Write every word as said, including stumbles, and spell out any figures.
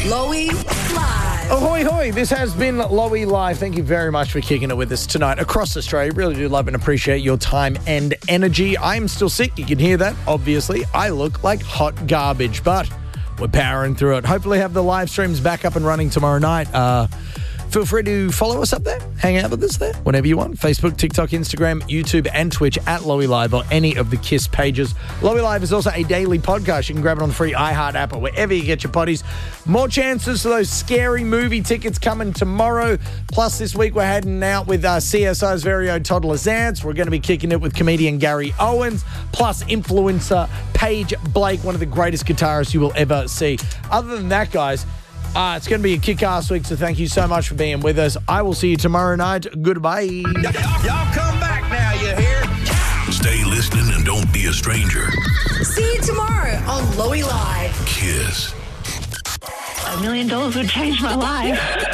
Lowy Live. Ahoy, hoy. This has been Lowy Live. Thank you very much for kicking it with us tonight across Australia. Really do love and appreciate your time and energy. I'm still sick. You can hear that, obviously. I look like hot garbage, but we're powering through it. Hopefully have the live streams back up and running tomorrow night. Uh, feel free to follow us up there. Hang out with us there whenever you want. Facebook, TikTok, Instagram, YouTube, and Twitch at Lowy Live or any of the KISS pages. Lowy Live is also a daily podcast. You can grab it on the free iHeart app or wherever you get your potties. More chances for those scary movie tickets coming tomorrow. Plus, this week we're heading out with uh, C S I's very own Todd Lazance. We're going to be kicking it with comedian Gary Owens, plus influencer Paige Blake, one of the greatest guitarists you will ever see. Other than that, guys, Uh, it's going to be a kick-ass week, so thank you so much for being with us. I will see you tomorrow night. Goodbye. Y'all, y'all come back now, you hear? Stay listening and don't be a stranger. See you tomorrow on Lowy Live. KISS. A million dollars would change my life.